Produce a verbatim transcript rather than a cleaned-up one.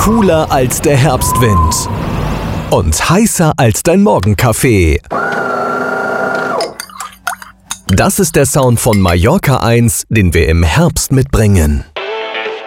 cooler als der Herbstwind und heißer als dein Morgenkaffee. Das ist der Sound von Mallorca eins, den wir im Herbst mitbringen.